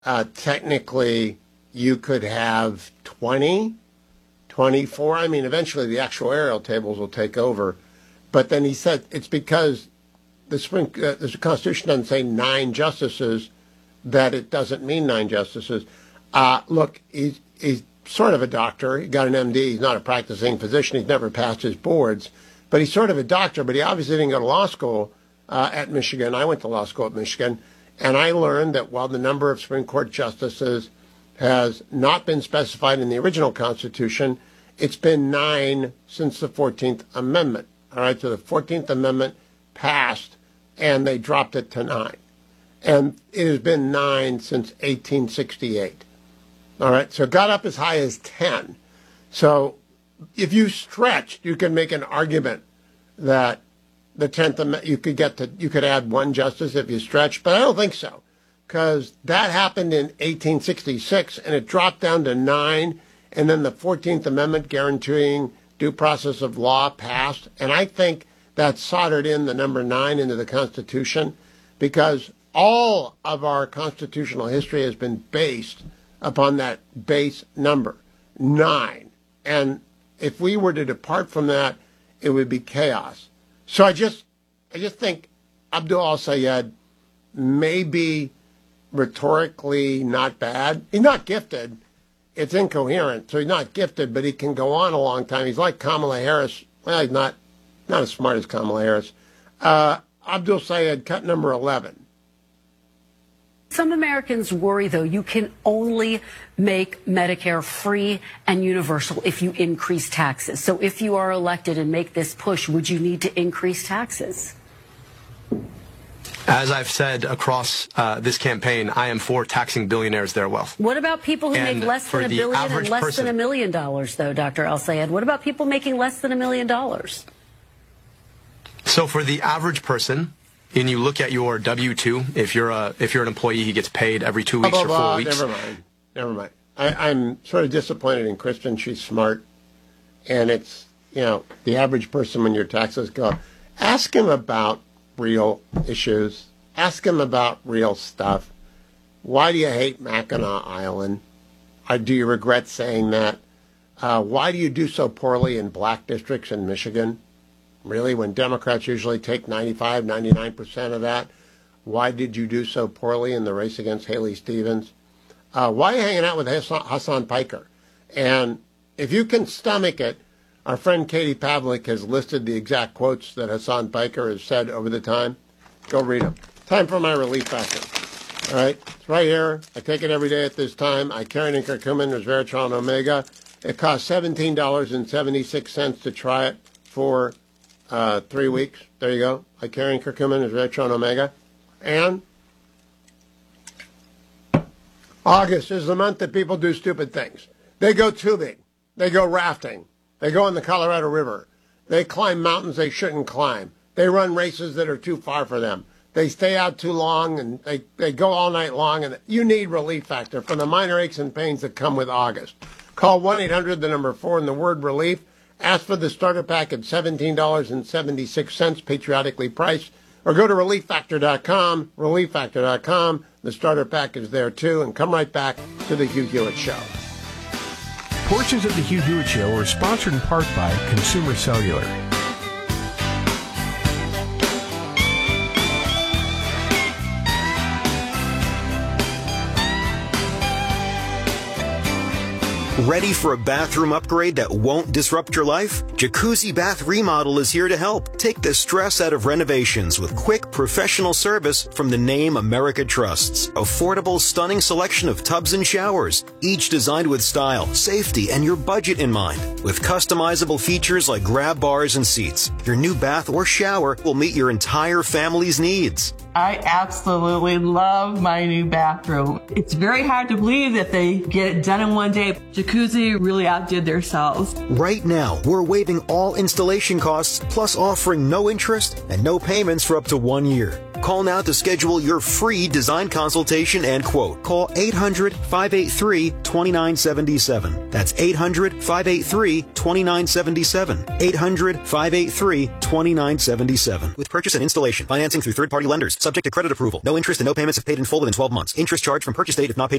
technically you could have 20, 24. I mean, eventually the actuarial tables will take over. But then he said it's because the Constitution doesn't say 9 justices that it doesn't mean 9 justices. Look, he's sort of a doctor. He got an MD. He's not a practicing physician. He's never passed his boards. But he's sort of a doctor, but he obviously didn't go to law school at Michigan. I went to law school at Michigan, and I learned that while the number of Supreme Court justices has not been specified in the original Constitution, it's been 9 since the 14th Amendment. All right, so the 14th Amendment passed, and they dropped it to 9. And it has been 9 since 1868. All right, so it got up as high as 10. So if you stretched, you can make an argument that the 10th Amendment, you could add 1 justice if you stretch, but I don't think so, because that happened in 1866, and it dropped down to 9, and then the 14th Amendment guaranteeing due process of law passed, and I think that soldered in the number 9 into the Constitution, because all of our constitutional history has been based upon that base number, 9. And if we were to depart from that, it would be chaos. So I just think Abdul al-Sayed may be rhetorically not bad. He's not gifted. It's incoherent, so he's not gifted, but he can go on a long time. He's like Kamala Harris. Well, he's not as smart as Kamala Harris. Abdul Sayed, cut number 11. Some Americans worry, though, you can only make Medicare free and universal if you increase taxes. So if you are elected and make this push, would you need to increase taxes? As I've said across this campaign, I am for taxing billionaires their wealth. What about people who make less than $1 billion and less than $1 million, though, Dr. al-Sayed? What about people making less than $1 million? So for the average person, and you look at your W-2, if you're an employee, he gets paid every 2 weeks or 4 weeks. Never mind. I'm sort of disappointed in Kristen. She's smart, and it's, the average person when your taxes go. Ask him about real issues. Ask him about real stuff. Why do you hate Mackinac Island? Do you regret saying that? Why do you do so poorly in black districts in Michigan? Really, when Democrats usually take 95, 99% of that, why did you do so poorly in the race against Haley Stevens? Why are you hanging out with Hassan Piker? And if you can stomach it, our friend Katie Pavlik has listed the exact quotes that Hassan Piker has said over the time. Go read them. Time for my relief factor. All right, it's right here. I take it every day at this time. I carry in curcumin, resveratrol, omega. It costs $17.76 to try it for 3 weeks. There you go. I carry in curcumin, resveratrol, omega. And August is the month that people do stupid things. They go tubing. They go rafting. They go in the Colorado River. They climb mountains they shouldn't climb. They run races that are too far for them. They stay out too long, and they go all night long. And you need Relief Factor for the minor aches and pains that come with August. Call 1-800, the number 4, and the word relief. Ask for the starter pack at $17.76, patriotically priced. Or go to ReliefFactor.com, ReliefFactor.com. The starter pack is there, too. And come right back to the Hugh Hewitt Show. Portions of the Hugh Hewitt Show are sponsored in part by Consumer Cellular. Ready for a bathroom upgrade that won't disrupt your life? Jacuzzi Bath Remodel is here to help. Take the stress out of renovations with quick, professional service from the name America trusts. Affordable, stunning selection of tubs and showers, each designed with style, safety, and your budget in mind. With customizable features like grab bars and seats, your new bath or shower will meet your entire family's needs. I absolutely love my new bathroom. It's very hard to believe that they get it done in one day. Jacuzzi really outdid themselves. Right now, we're waiving all installation costs, plus offering no interest and no payments for up to 1 year. Call now to schedule your free design consultation and quote. Call 800-583-2977. That's 800-583-2977. 800-583-2977. With purchase and installation, financing through third-party lenders, subject to credit approval. No interest and no payments if paid in full within 12 months. Interest charged from purchase date if not paid